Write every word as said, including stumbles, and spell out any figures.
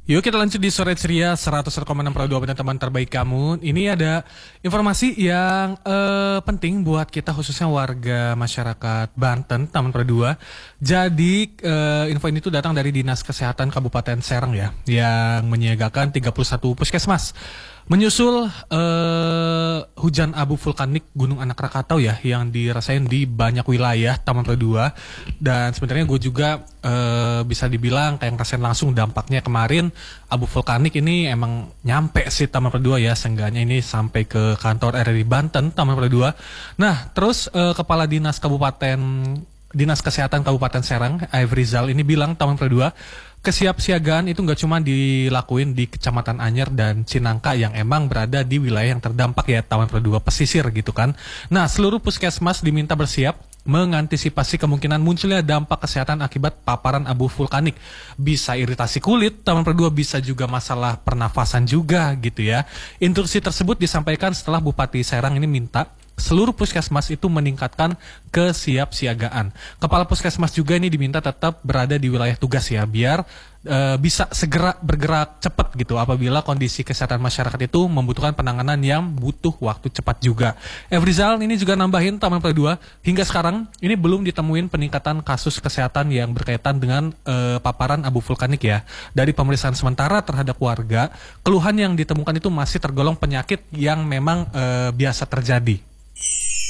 Yuk kita lanjut di sore ceria seratus satu koma enam per dua teman terbaik kamu. Ini ada informasi yang eh, penting buat kita khususnya warga masyarakat Banten, Taman Perdua. Jadi eh, info ini tuh datang dari Dinas Kesehatan Kabupaten Serang ya, yang menyiagakan tiga puluh satu puskesmas. Menyusul uh, hujan abu vulkanik Gunung Anak Rakatau ya, yang dirasain di banyak wilayah Taman Perdua. Dan sebenarnya gue juga uh, bisa dibilang kayak ngerasain langsung dampaknya kemarin. Abu vulkanik ini emang nyampe sih Taman Perdua ya, seenggaknya ini sampai ke kantor R R I Banten, Taman Perdua. Nah terus uh, Kepala Dinas Kabupaten Dinas Kesehatan Kabupaten Serang, Aivrizal ini bilang Taman Perdua kesiapsiagaan itu nggak cuma dilakuin di Kecamatan Anyer dan Cinangka yang emang berada di wilayah yang terdampak ya, Taman Perdua pesisir gitu kan. Nah seluruh puskesmas diminta bersiap mengantisipasi kemungkinan munculnya dampak kesehatan akibat paparan abu vulkanik. Bisa iritasi kulit, Taman Perdua bisa juga masalah pernafasan juga gitu ya. Instruksi tersebut disampaikan setelah Bupati Serang ini minta seluruh puskesmas itu meningkatkan kesiapsiagaan. Kepala puskesmas juga ini diminta tetap berada di wilayah tugas ya, biar e, bisa segera bergerak cepat gitu apabila kondisi kesehatan masyarakat itu membutuhkan penanganan yang butuh waktu cepat juga. Evrizal ini juga nambahin Taman Perdua hingga sekarang ini belum ditemuin peningkatan kasus kesehatan yang berkaitan dengan e, paparan abu vulkanik ya. Dari pemeriksaan sementara terhadap warga, keluhan yang ditemukan itu masih tergolong penyakit yang memang e, biasa terjadi.